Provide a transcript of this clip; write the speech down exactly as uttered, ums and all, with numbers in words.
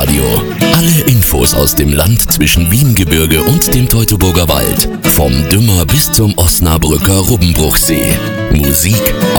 Live-Radio. Alle Infos aus dem Land zwischen Wiehengebirge und dem Teutoburger Wald. Vom Dümmer bis zum Osnabrücker Rubbenbruchsee. Musik